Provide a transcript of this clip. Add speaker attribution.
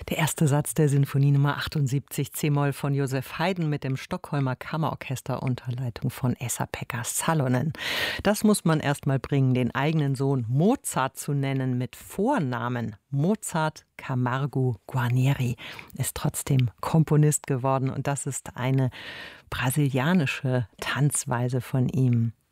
Speaker 1: Der erste Satz der Sinfonie Nummer 78 C-Moll von Joseph Haydn mit dem Stockholmer Kammerorchester unter Leitung von Esa-Pekka Salonen. Das muss man erst mal bringen, den eigenen Sohn Mozart zu nennen mit Vornamen. Mozart Camargo Guarneri ist trotzdem Komponist geworden und das ist eine brasilianische Tanzweise von ihm.